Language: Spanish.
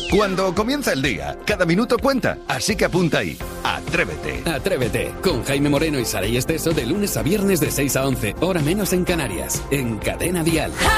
Cuando comienza el día, cada minuto cuenta, así que apunta ahí. Atrévete. Atrévete, con Jaime Moreno y Saray Esteso de lunes a viernes de 6 a 11, hora menos en Canarias, en Cadena Dial.